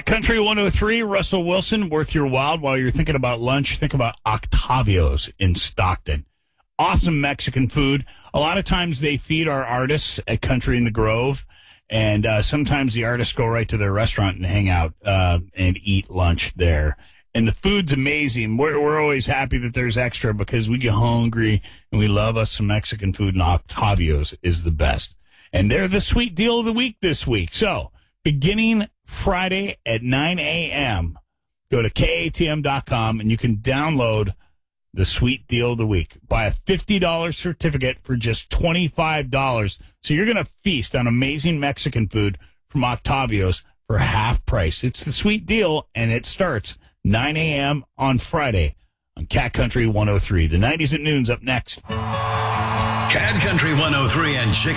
Cat Country 103, Russell Wilson, worth your while. While you're thinking about lunch, think about Octavio's in Stockton. Awesome Mexican food. A lot of times they feed our artists at Country in the Grove, and sometimes the artists go right to their restaurant and hang out and eat lunch there. And the food's amazing. We're always happy that there's extra because we get hungry and we love us some Mexican food, and Octavio's is the best. And they're the sweet deal of the week this week. So, beginning Friday at 9 a.m., go to KATM.com and you can download the sweet deal of the week. Buy a $50 certificate for just $25. So you're going to feast on amazing Mexican food from Octavio's for half price. It's the sweet deal, and it starts 9 a.m. on Friday on Cat Country 103. The 90s at noon's up next. Cat Country 103 and Chick